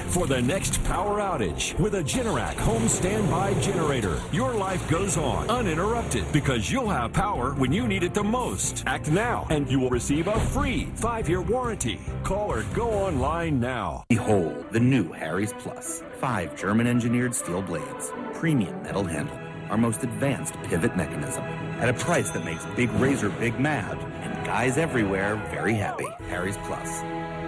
for the next power outage with a Generac home standby generator. Your life goes on uninterrupted because you'll have power when you need it the most. Act now and you will receive a free 5-year warranty. Call or go online now. Behold the new Harry's Plus. 5 German-engineered steel blades, premium metal handle, our most advanced pivot mechanism, at a price that makes Big Razor big mad and guys everywhere very happy. Harry's Plus.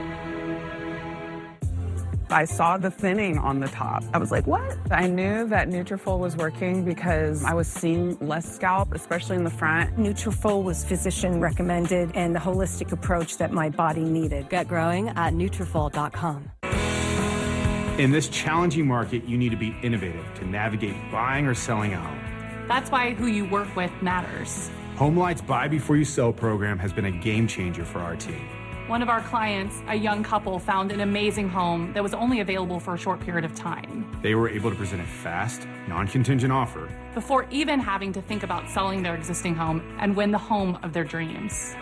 I saw the thinning on the top. I was like, what? I knew that Nutrafol was working because I was seeing less scalp, especially in the front. Nutrafol was physician recommended and the holistic approach that my body needed. Get growing at Nutrafol.com. In this challenging market, you need to be innovative to navigate buying or selling out. That's why who you work with matters. HomeLight's Buy Before You Sell program has been a game changer for our team. One of our clients, a young couple, found an amazing home that was only available for a short period of time. They were able to present a fast, non-contingent offer before even having to think about selling their existing home and win the home of their dreams.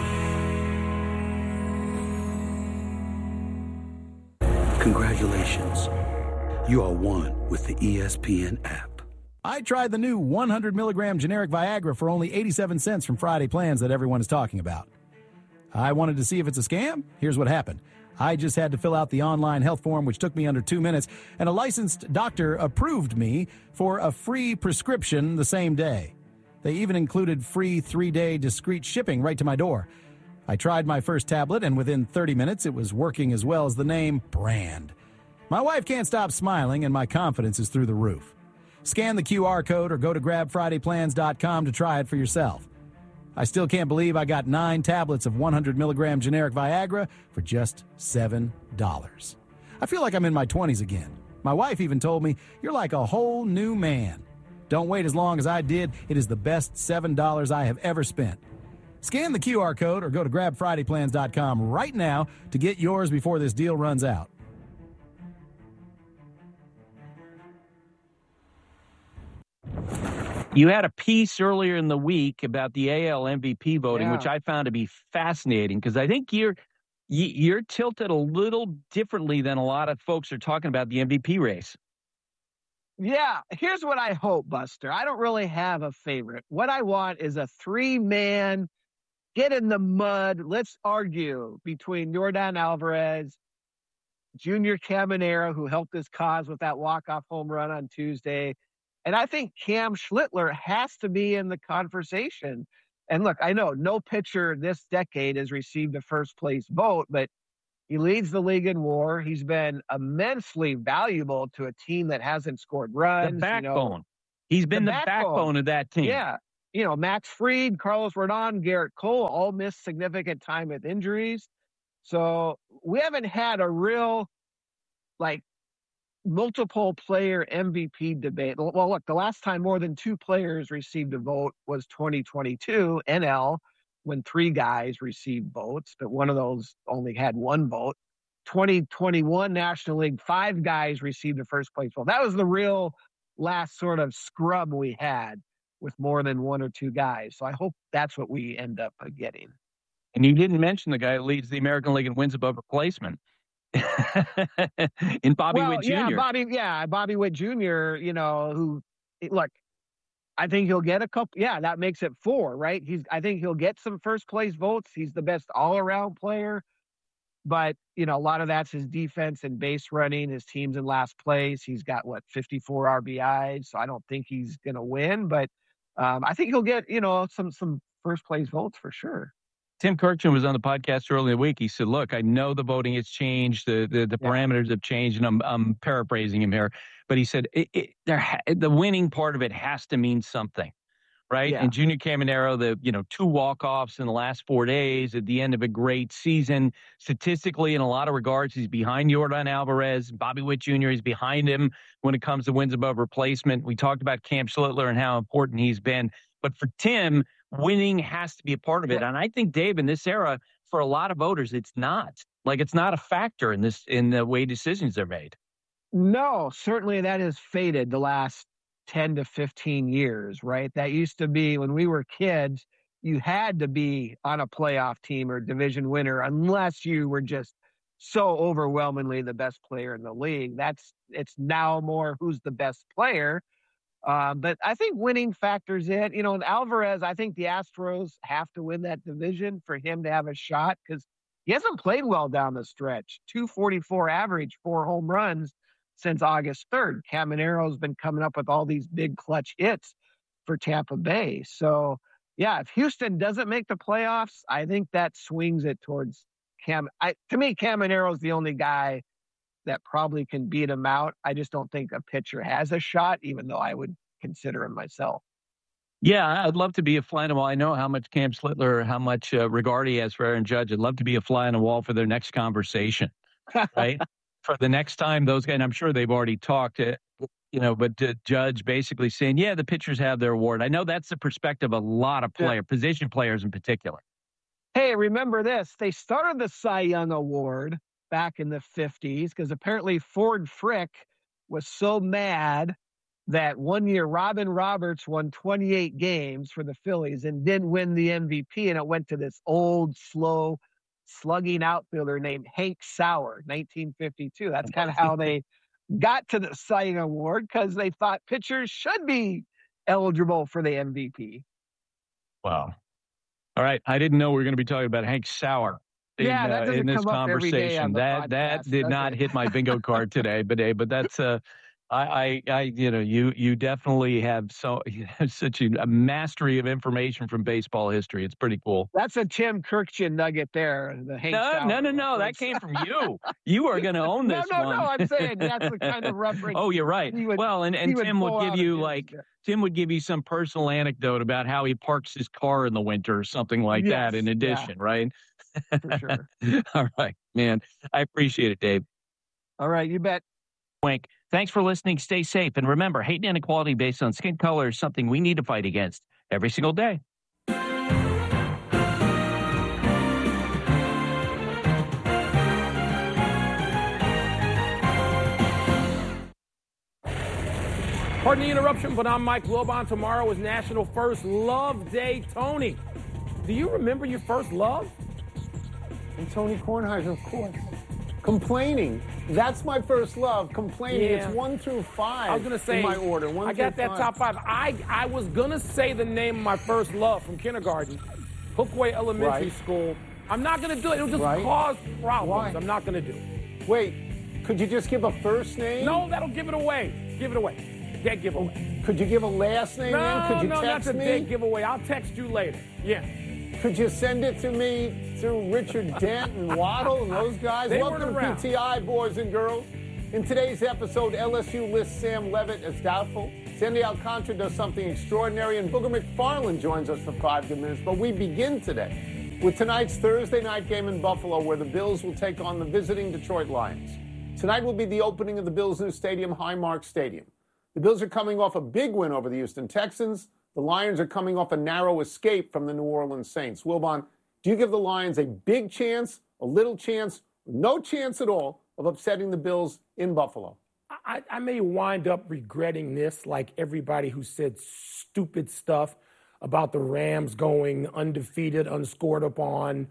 Congratulations. You are one with the ESPN app. I tried the new 100 milligram generic Viagra for only 87 cents from Friday Plans that everyone is talking about. I wanted to see if it's a scam. Here's what happened. I just had to fill out the online health form, which took me under 2 minutes, and a licensed doctor approved me for a free prescription the same day. They even included free 3-day discreet shipping right to my door. I tried my first tablet, and within 30 minutes, it was working as well as the name brand. My wife can't stop smiling, and my confidence is through the roof. Scan the QR code or go to grabfridayplans.com to try it for yourself. I still can't believe I got 9 tablets of 100 milligram generic Viagra for just $7. I feel like I'm in my 20s again. My wife even told me, "You're like a whole new man." Don't wait as long as I did. It is the best $7 I have ever spent. Scan the QR code or go to grabfridayplans.com right now to get yours before this deal runs out. You had a piece earlier in the week about the AL MVP voting, which I found to be fascinating because I think you're tilted a little differently than a lot of folks are talking about the MVP race. Yeah, here's what I hope, Buster. I don't really have a favorite. What I want is a 3-man, get in the mud, let's argue between Yordan Alvarez, Junior Caminero, who helped his cause with that walk-off home run on Tuesday, and I think Cam Schlittler has to be in the conversation. And look, I know no pitcher this decade has received a first-place vote, but he leads the league in WAR. He's been immensely valuable to a team that hasn't scored runs. The backbone. He's been the backbone of that team. Yeah. You know, Max Fried, Carlos Rodon, Garrett Cole all missed significant time with injuries. So we haven't had a real, multiple player MVP debate. Well, look, the last time more than 2 players received a vote was 2022 NL, when 3 guys received votes, but one of those only had 1 vote. 2021 National League, 5 guys received a first place vote. That was the real last sort of scrub we had with more than 1 or 2 guys. So I hope that's what we end up getting. And you didn't mention the guy who leads the American League in wins above replacement. In Bobby Witt Jr. Bobby Witt Jr., look, I think he'll get a couple. Yeah, that makes it 4, right? I think he'll get some first place votes. He's the best all-around player. But, a lot of that's his defense and base running. His team's in last place. He's got, 54 RBIs. So I don't think he's going to win. But I think he'll get, some first place votes for sure. Tim Kirkland was on the podcast earlier in the week. He said, look, I know the voting has changed. The parameters have changed, and I'm paraphrasing him here. But he said the winning part of it has to mean something, right? Yeah. And Junior Caminero, 2 walk-offs in the last 4 days at the end of a great season. Statistically, in a lot of regards, he's behind Yordan Alvarez. Bobby Witt Jr. is behind him when it comes to wins above replacement. We talked about Cam Schlittler and how important he's been. But for Tim, winning has to be a part of it. And I think, Dave, in this era, for a lot of voters, it's not. It's not a factor in the way decisions are made. No, certainly that has faded the last 10 to 15 years, right? That used to be when we were kids, you had to be on a playoff team or division winner unless you were just so overwhelmingly the best player in the league. It's now more who's the best player. But I think winning factors in. And Alvarez, I think the Astros have to win that division for him to have a shot because he hasn't played well down the stretch. 244 average, 4 home runs since August 3rd. Camanero's been coming up with all these big clutch hits for Tampa Bay. So, yeah, if Houston doesn't make the playoffs, I think that swings it towards Cam. To me, Camanero's the only guy that probably can beat him out. I just don't think a pitcher has a shot, even though I would consider him myself. Yeah, I'd love to be a fly on the wall. I know how much Cam Slittler, how much regard he has for Aaron Judge. I'd love to be a fly on the wall for their next conversation, right? For the next time those guys, and I'm sure they've already talked, but Judge basically saying, yeah, the pitchers have their award. I know that's the perspective of a lot of position players in particular. Hey, remember this. They started the Cy Young Award back in the 50s because apparently Ford Frick was so mad that one year Robin Roberts won 28 games for the Phillies and didn't win the MVP, and it went to this old, slow, slugging outfielder named Hank Sauer, 1952. That's kind of how they got to the Cy Young Award, because they thought pitchers should be eligible for the MVP. Wow. All right. I didn't know we were going to be talking about Hank Sauer in this conversation. That did not hit my bingo card today, but that's you definitely have such a mastery of information from baseball history. It's pretty cool. That's a Tim Kirkjian nugget there. The Hank Sauer. No. That came from you. You are going to own this one. No. I'm saying that's the kind of reference. Oh, you're right. And Tim would give you Tim would give you some personal anecdote about how he parks his car in the winter or something like that. In addition, right? For sure. All right, man. I appreciate it, Dave. All right, you bet. Wink. Thanks for listening. Stay safe. And remember, hate and inequality based on skin color is something we need to fight against every single day. Pardon the interruption, but I'm Mike Wilbon. Tomorrow is National First Love Day. Tony, do you remember your first love? And Tony Kornheiser, of course. Complaining. That's my first love. Complaining. Yeah. It's 1 through 5. I was going to say, in my order. I got that 5. Top 5. I was going to say the name of my first love from kindergarten, Hookway Elementary School. I'm not going to do it. It'll just cause problems. Why? I'm not going to do it. Wait, could you just give a first name? No, that'll give it away. Give it away. Dead giveaway. Could you give a last name in? Could you text that's me? A dead giveaway. I'll text you later. Yeah. Could you send it to me through Richard Dent and Waddle and those guys? Welcome to PTI, boys and girls. In today's episode, LSU lists Sam Levitt as doubtful. Sandy Alcantara does something extraordinary, and Booger McFarland joins us for 5 good minutes. But we begin today with tonight's Thursday night game in Buffalo, where the Bills will take on the visiting Detroit Lions. Tonight will be the opening of the Bills' new stadium, Highmark Stadium. The Bills are coming off a big win over the Houston Texans. The Lions are coming off a narrow escape from the New Orleans Saints. Wilbon, do you give the Lions a big chance, a little chance, no chance at all of upsetting the Bills in Buffalo? I may wind up regretting this, like everybody who said stupid stuff about the Rams going undefeated, unscored upon,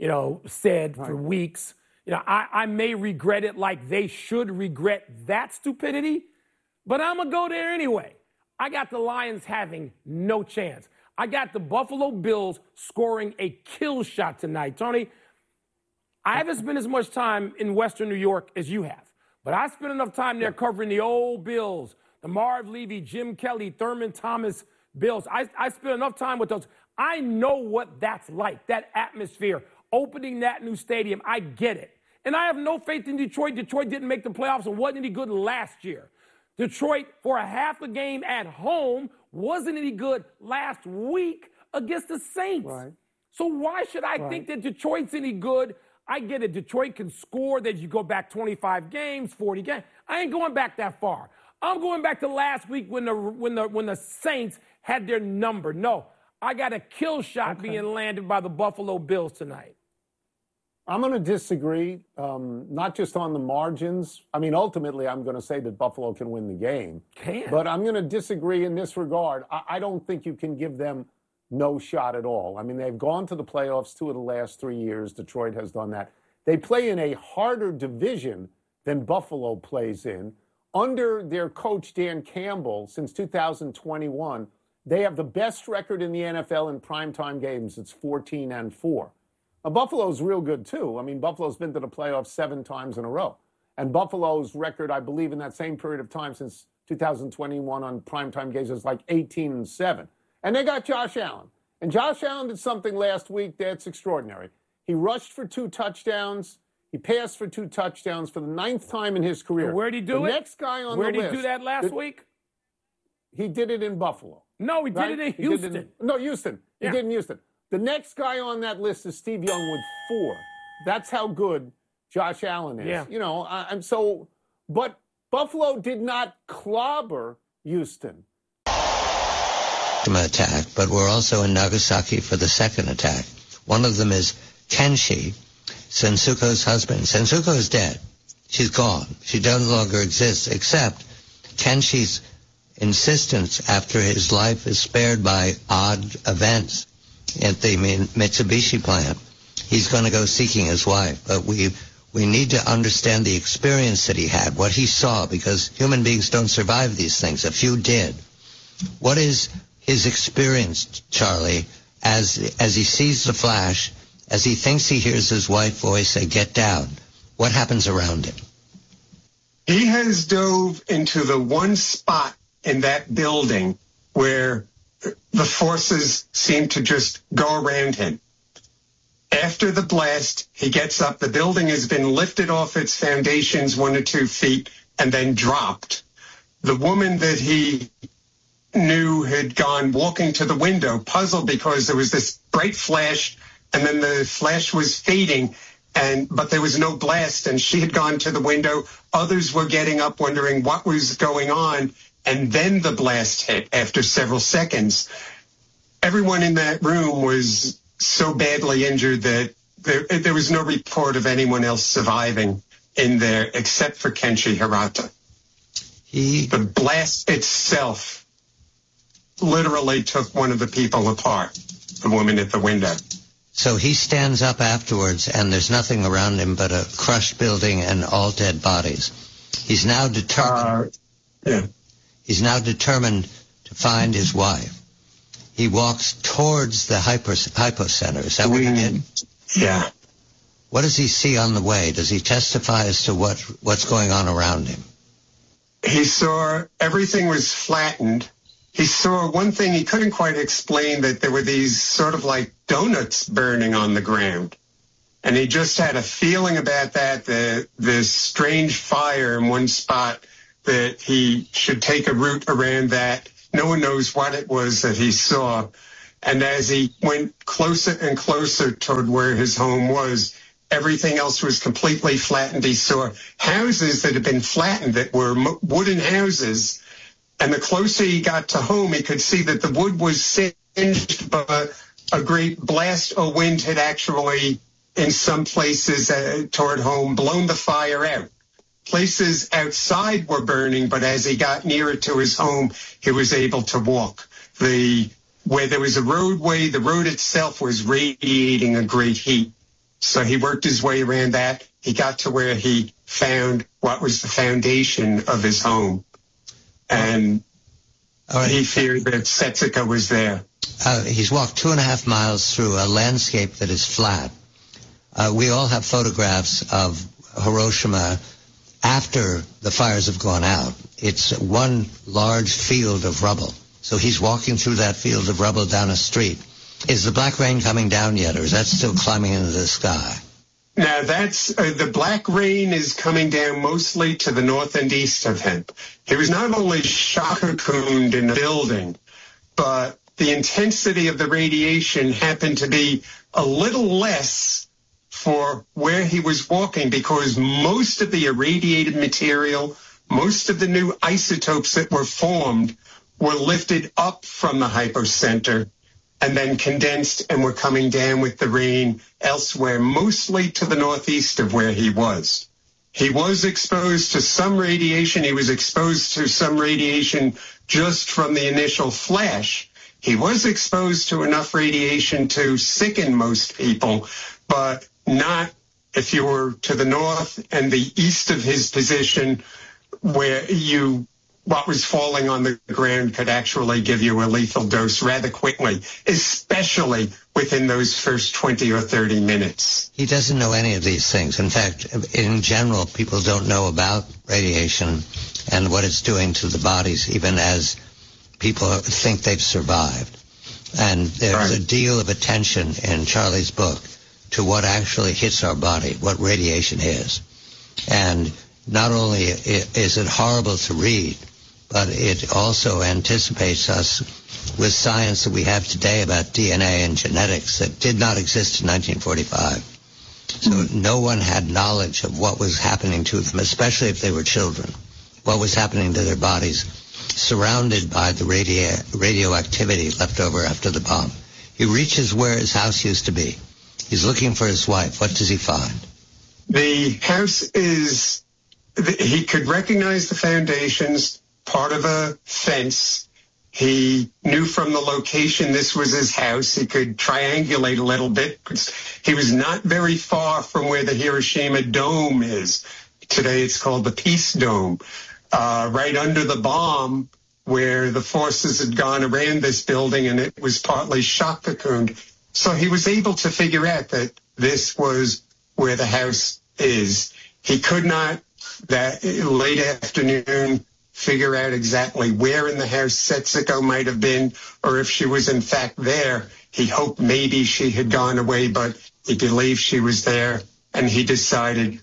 said for weeks. I may regret it like they should regret that stupidity, but I'm going to go there anyway. I got the Lions having no chance. I got the Buffalo Bills scoring a kill shot tonight. Tony, I haven't spent as much time in Western New York as you have, but I spent enough time there covering the old Bills, the Marv Levy, Jim Kelly, Thurman Thomas Bills. I spent enough time with those. I know what that's like, that atmosphere, opening that new stadium. I get it. And I have no faith in Detroit. Detroit didn't make the playoffs and wasn't any good last year. Detroit, for a half a game at home, wasn't any good last week against the Saints. Right. So why should I think that Detroit's any good? I get it. Detroit can score. That you go back 25 games, 40 games. I ain't going back that far. I'm going back to last week when the Saints had their number. No, I got a kill shot being landed by the Buffalo Bills tonight. I'm going to disagree, not just on the margins. I mean, ultimately, I'm going to say that Buffalo can win the game. But I'm going to disagree in this regard. I don't think you can give them no shot at all. I mean, they've gone to the playoffs 2 of the last 3 years. Detroit has done that. They play in a harder division than Buffalo plays in. Under their coach, Dan Campbell, since 2021, they have the best record in the NFL in primetime games. It's 14-4. Now, Buffalo's real good, too. I mean, Buffalo's been to the playoffs 7 times in a row. And Buffalo's record, I believe, in that same period of time since 2021 on primetime games is like 18-7. And they got Josh Allen. And Josh Allen did something last week that's extraordinary. He rushed for 2 touchdowns. He passed for 2 touchdowns for the 9th time in his career. Where'd he do the it? Next guy on Where'd the list. Where'd he do that last week? He did it in Buffalo. No, he did it in Houston. Houston. He did in Houston. The next guy on that list is Steve Young with 4. That's how good Josh Allen is. Yeah. You know, but Buffalo did not clobber Houston. Attack, but we're also in Nagasaki for the second attack. One of them is Kenshi, Sensuko's husband. Sensuko is dead. She's gone. She no longer exists, except Kenshi's insistence after his life is spared by odd events at the Mitsubishi plant. He's going to go seeking his wife, but we need to understand the experience that he had, what he saw, because human beings don't survive these things. A few did. What is his experience, Charlie, as he sees the flash, as he thinks he hears his wife's voice say, "Get down"? What happens around him? He has dove into the one spot in that building where the forces seem to just go around him. After the blast, he gets up. The building has been lifted off its foundations 1 or 2 feet and then dropped. The woman that he knew had gone walking to the window, puzzled because there was this bright flash, and then the flash was fading, but there was no blast, and she had gone to the window. Others were getting up wondering what was going on, and then the blast hit after several seconds. Everyone in that room was so badly injured that there was no report of anyone else surviving in there except for Kenshi Hirata. The blast itself literally took one of the people apart, the woman at the window. So he stands up afterwards, and there's nothing around him but a crushed building and all dead bodies. He's now determined. He's now determined to find his wife. He walks towards the hypo center. Is that what he did? Yeah. What does he see on the way? Does he testify as to what's going on around him? He saw everything was flattened. He saw one thing he couldn't quite explain, that there were these sort of like donuts burning on the ground. And he just had a feeling about that, this strange fire in one spot, that he should take a route around that. No one knows what it was that he saw. And as he went closer and closer toward where his home was, everything else was completely flattened. He saw houses that had been flattened that were wooden houses. And the closer he got to home, he could see that the wood was singed, but a great blast of wind had actually, in some places toward home, blown the fire out. Places outside were burning, but as he got nearer to his home, he was able to walk. Where there was a roadway, the road itself was radiating a great heat. So he worked his way around that. He got to where he found what was the foundation of his home. And he feared that Setsuko was there. He's walked 2.5 miles through a landscape that is flat. We all have photographs of Hiroshima after the fires have gone out. It's one large field of rubble. So he's walking through that field of rubble down a street. Is the black rain coming down yet, or is that still climbing into the sky? Now, that's the black rain is coming down mostly to the north and east of him. He was not only shock cocooned in the building, but the intensity of the radiation happened to be a little less for where he was walking, because most of the irradiated material, most of the new isotopes that were formed were lifted up from the hypocenter and then condensed and were coming down with the rain elsewhere, mostly to the northeast of where he was. He was exposed to some radiation. He was exposed to some radiation just from the initial flash. He was exposed to enough radiation to sicken most people, but not if you were to the north and the east of his position, where what was falling on the ground could actually give you a lethal dose rather quickly, especially within those first 20 or 30 minutes. He doesn't know any of these things. In fact, in general, people don't know about radiation and what it's doing to the bodies, even as people think they've survived. And there's a deal of attention in Charlie's book to what actually hits our body, what radiation is. And not only is it horrible to read, but it also anticipates us with science that we have today about DNA and genetics that did not exist in 1945. So no one had knowledge of what was happening to them, especially if they were children, what was happening to their bodies, surrounded by the radioactivity left over after the bomb. He reaches where his house used to be. He's looking for his wife. What does he find? The house is, he could recognize the foundations, part of a fence. He knew from the location this was his house. He could triangulate a little bit. He was not very far from where the Hiroshima Dome is. Today it's called the Peace Dome. Right under the bomb, where the forces had gone around this building and it was partly shock cocooned. So he was able to figure out that this was where the house is. He could not, that late afternoon, figure out exactly where in the house Setsuko might have been, or if she was in fact there. He hoped maybe she had gone away, but he believed she was there. And he decided,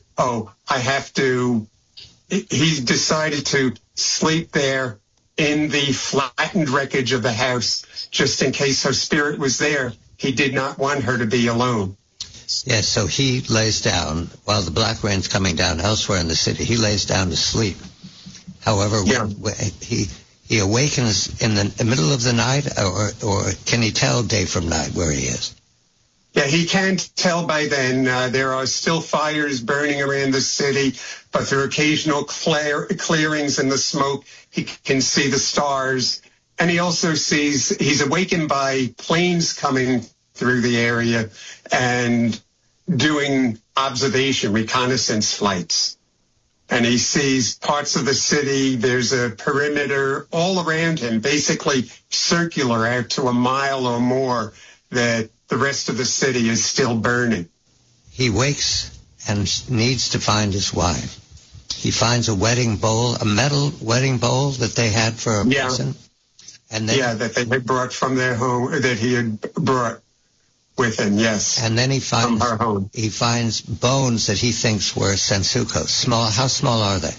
he decided to sleep there in the flattened wreckage of the house, just in case her spirit was there. He did not want her to be alone. Yes, so he lays down, while the black rain's coming down elsewhere in the city, he lays down to sleep. However, he awakens in the middle of the night, or can he tell day from night where he is? Yeah, he can't tell by then. There are still fires burning around the city, but there are occasional clearings in the smoke. He can see the stars. And he also he's awakened by planes coming through the area and doing reconnaissance flights. And he sees parts of the city. There's a perimeter all around him, basically circular out to a mile or more, that the rest of the city is still burning. He wakes and needs to find his wife. He finds a wedding bowl, a metal wedding bowl that they had for a person. And then, that they had brought from their home, that he had brought with him, yes. And then he finds, from her home. He finds bones that he thinks were Sensuko. Small. How small are they?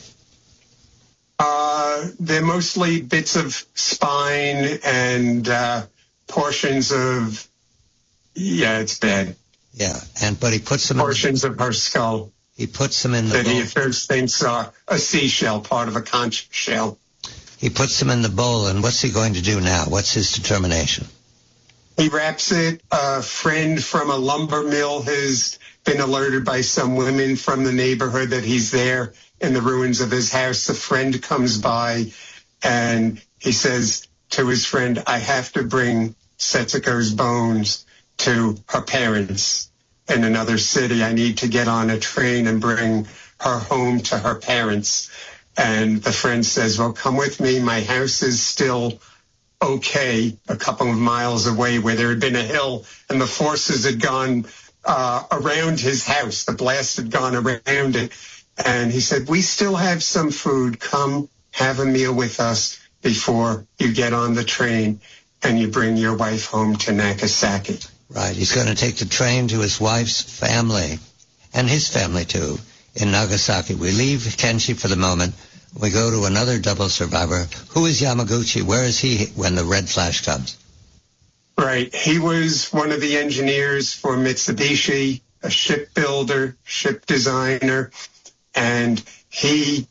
They're mostly bits of spine and portions of, it's bad. Yeah, but he puts them portions of her skull. He puts them in the that bowl. He first thinks are a seashell, part of a conch shell. He puts them in the bowl, and what's he going to do now? What's his determination? He wraps it. A friend from a lumber mill has been alerted by some women from the neighborhood that he's there in the ruins of his house. A friend comes by, and he says to his friend, I have to bring Setsuko's bones to her parents in another city. I need to get on a train and bring her home to her parents. And the friend says, well, come with me. My house is still okay, a couple of miles away, where there had been a hill and the forces had gone around his house. The blast had gone around it. And he said, we still have some food. Come have a meal with us before you get on the train and you bring your wife home to Nagasaki. Right. He's going to take the train to his wife's family and his family, too, in Nagasaki. We leave Kenshi for the moment. We go to another double survivor. Who is Yamaguchi? Where is he when the red flash comes? Right. He was one of the engineers for Mitsubishi, a shipbuilder, ship designer, and he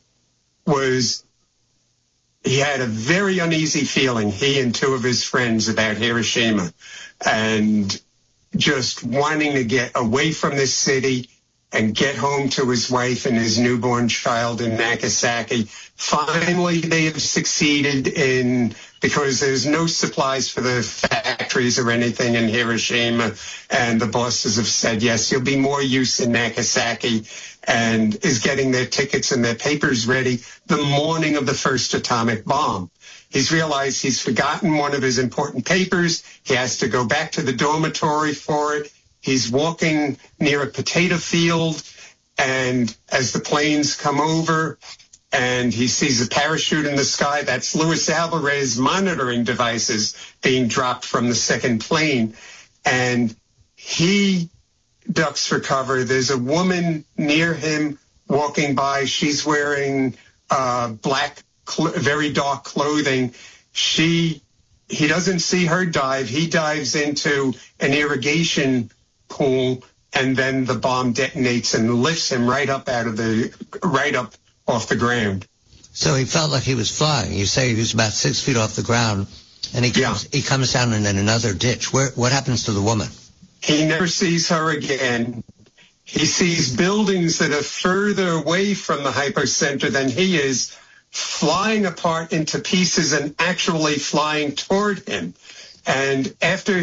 had a very uneasy feeling, he and two of his friends, about Hiroshima, and just wanting to get away from this city and get home to his wife and his newborn child in Nagasaki. Finally, they have succeeded because there's no supplies for the factories or anything in Hiroshima, and the bosses have said, yes, you'll be more use in Nagasaki, and is getting their tickets and their papers ready the morning of the first atomic bomb. He's realized he's forgotten one of his important papers. He has to go back to the dormitory for it. He's walking near a potato field, and as the planes come over and he sees a parachute in the sky, that's Luis Alvarez monitoring devices being dropped from the second plane. And he ducks for cover. There's a woman near him walking by. She's wearing black, very dark clothing. He doesn't see her dive. He dives into an irrigation pool, and then the bomb detonates and lifts him right up off the ground. So he felt like he was flying. You say he was about 6 feet off the ground, and he comes down in another ditch. What happens to the woman? He never sees her again. He sees buildings that are further away from the hypocenter than he is, flying apart into pieces and actually flying toward him. And after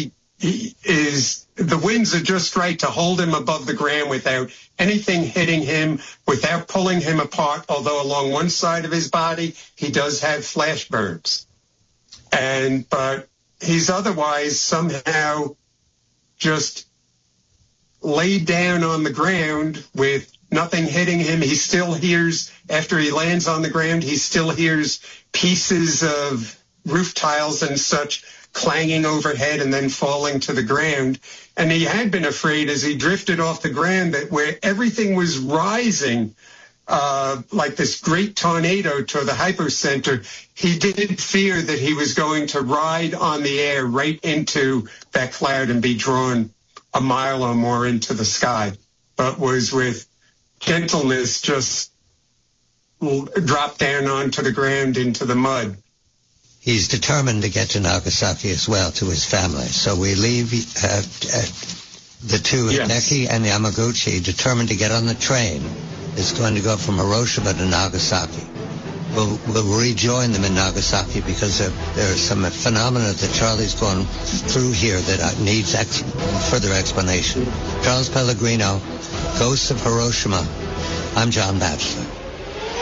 the winds are just right to hold him above the ground without anything hitting him, without pulling him apart, although along one side of his body, he does have flash burns. But he's otherwise somehow just laid down on the ground with nothing hitting him. He still hears, after he lands on the ground, he still hears pieces of roof tiles and such clanging overhead and then falling to the ground. And he had been afraid as he drifted off the ground that where everything was rising, like this great tornado toward the hypocenter, he did fear that he was going to ride on the air right into that cloud and be drawn a mile or more into the sky, but was with gentleness just dropped down onto the ground into the mud. He's determined to get to Nagasaki as well, to his family. So we leave the two, Hideki and Yamaguchi, determined to get on the train. It's going to go from Hiroshima to Nagasaki. We'll rejoin them in Nagasaki because there are some phenomena that Charlie's gone through here that needs further explanation. Charles Pellegrino, Ghosts of Hiroshima. I'm John Batchelor.